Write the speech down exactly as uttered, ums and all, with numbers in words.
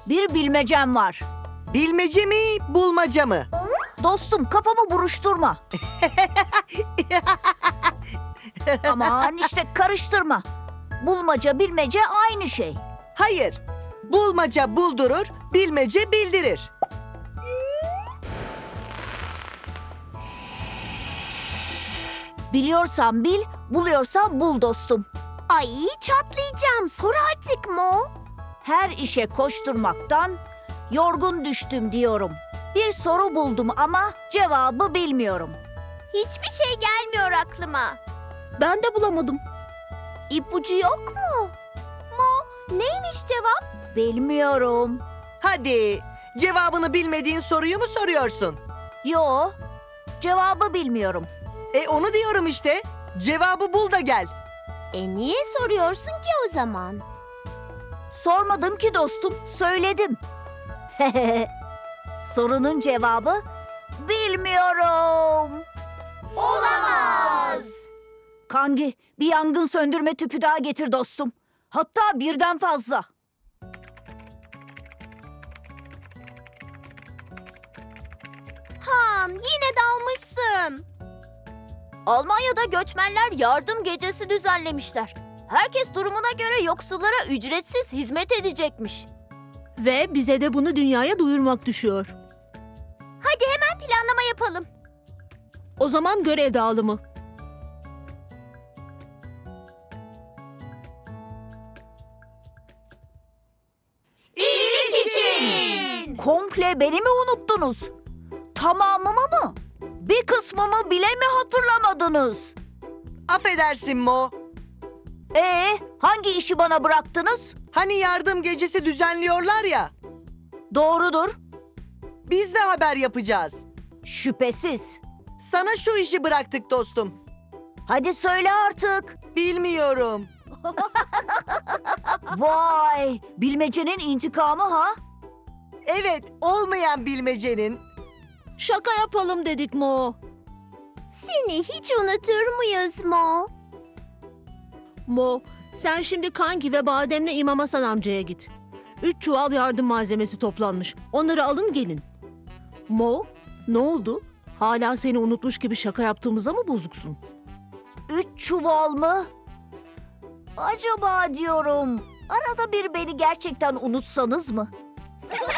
Bir bilmecem var. Bilmece mi, bulmaca mı? Dostum, kafamı buruşturma. Aman işte karıştırma. Bulmaca, bilmece aynı şey. Hayır. Bulmaca buldurur, bilmece bildirir. Biliyorsan bil, buluyorsan bul dostum. Ay çatlayacağım. Sor artık Mo. Her işe koşturmaktan yorgun düştüm diyorum. Bir soru buldum ama cevabı bilmiyorum. Hiçbir şey gelmiyor aklıma. Ben de bulamadım. İpucu yok mu? Mo, neymiş cevap? Bilmiyorum. Hadi, cevabını bilmediğin soruyu mu soruyorsun? Yo, cevabı bilmiyorum. E onu diyorum işte. Cevabı bul da gel. E niye soruyorsun ki o zaman? Sormadım ki dostum, söyledim. Sorunun cevabı bilmiyorum. Olamaz. Kangi, bir yangın söndürme tüpü daha getir dostum. Hatta birden fazla. Han, yine dalmışsın. Almanya'da göçmenler yardım gecesi düzenlemişler. Herkes durumuna göre yoksullara ücretsiz hizmet edecekmiş. Ve bize de bunu dünyaya duyurmak düşüyor. Hadi hemen planlama yapalım. O zaman görev dağılımı. İyilik için. Komple beni mi unuttunuz? Tamamımı mı? Bir kısmımı bile mi hatırlamadınız? Affedersin Mo. Ee, hangi işi bana bıraktınız? Hani yardım gecesi düzenliyorlar ya. Doğrudur. Biz de haber yapacağız. Şüphesiz. Sana şu işi bıraktık dostum. Hadi söyle artık. Bilmiyorum. Vay, bilmecenin intikamı ha? Evet, olmayan bilmecenin. Şaka yapalım dedik Mo. Seni hiç unutur muyuz Mo? Mo, sen şimdi Kangi ve Badem'le İmam Hasan amcaya git. Üç çuval yardım malzemesi toplanmış. Onları alın gelin. Mo, ne oldu? Hala seni unutmuş gibi şaka yaptığımıza mı bozuksun? Üç çuval mı? Acaba diyorum, arada bir beni gerçekten unutsanız mı?